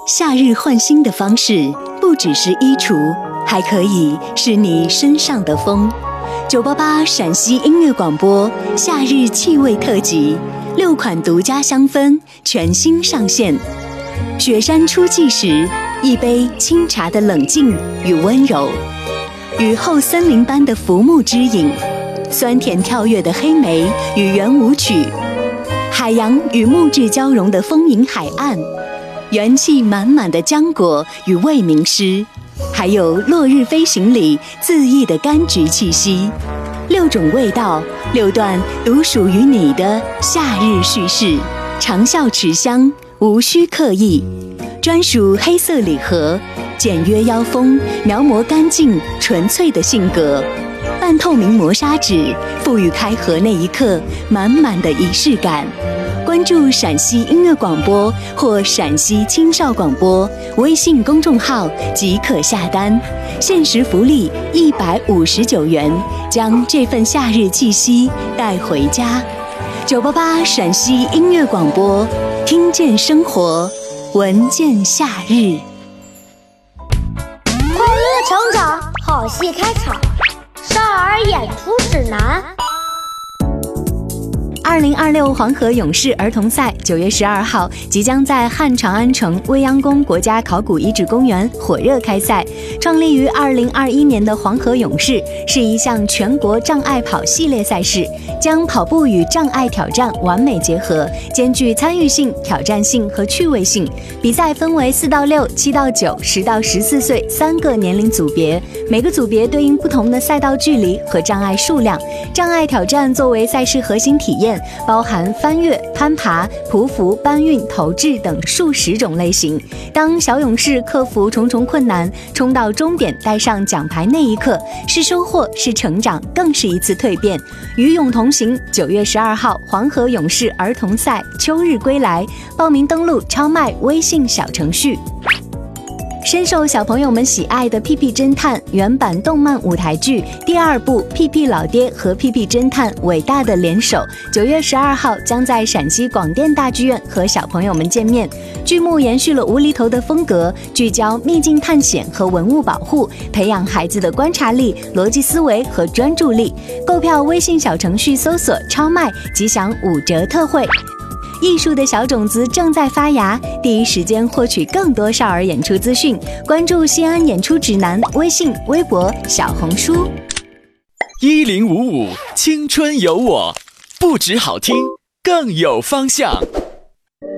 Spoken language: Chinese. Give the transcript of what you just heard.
夏日换新的方式不只是衣橱，还可以是你身上的风。988陕西音乐广播夏日气味特辑，6款独家香氛全新上线。雪山初霁时，一杯清茶的冷静与温柔，雨后森林般的浮木之影，酸甜跳跃的黑莓与圆舞曲，海洋与木质交融的丰盈海岸，元气满满的浆果与未名诗，还有落日飞行里恣意的柑橘气息。6种味道，6段独属于你的夏日叙事，长效持香，无需刻意。专属黑色礼盒，简约腰封，描摹干净纯粹的性格。半透明磨砂纸，赋予开盒那一刻满满的仪式感。关注陕西音乐广播或陕西青少广播微信公众号即可下单，限时福利159元，将这份夏日气息带回家。988陕西音乐广播，听见生活，闻见夏日。 快乐成长，好戏开场，少儿演出指南。 2026黄河勇士儿童赛9月12号即将在汉长安城未央宫国家考古遗址公园火热开赛。创立于2021年的黄河勇士是一项全国障碍跑系列赛事，将跑步与障碍挑战完美结合，兼具参与性、挑战性和趣味性。比赛分为4到6、7到9、10到14岁3个年龄组别，每个组别对应不同的赛道距离和障碍数量。障碍挑战作为赛事核心体验，包含翻越、攀爬、匍匐、搬运、投掷等数十种类型。当小勇士克服重重困难，冲到终点带上奖牌那一刻，是收获，是成长，更是一次蜕变。与勇同行，9月12号黄河勇士儿童赛秋日归来，报名登录超麦微信小程序。深受小朋友们喜爱的《屁屁侦探》原版动漫舞台剧第2部《屁屁老爹和屁屁侦探伟大的联手》9月12号将在陕西广电大剧院和小朋友们见面。剧目延续了无厘头的风格，聚焦秘境探险和文物保护，培养孩子的观察力、逻辑思维和专注力。购票微信小程序搜索超卖即享5折特惠。艺术的小种子正在发芽，第一时间获取更多少儿演出资讯，关注西安演出指南微信、微博、小红书。 1055青春有我，不止好听，更有方向。